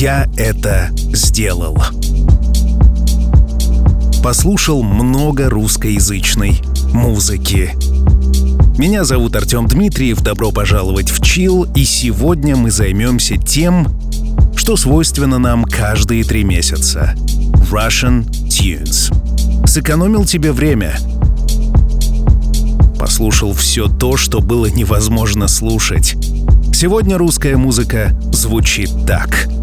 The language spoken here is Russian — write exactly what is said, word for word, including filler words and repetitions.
я это сделал. Послушал много русскоязычной музыки. Меня зовут Артем Дмитриев, добро пожаловать в Chill, и сегодня мы займемся тем, что свойственно нам каждые три месяца. Russian Tunes. Сэкономил тебе время. Послушал все то, что было невозможно слушать. Сегодня русская музыка звучит так.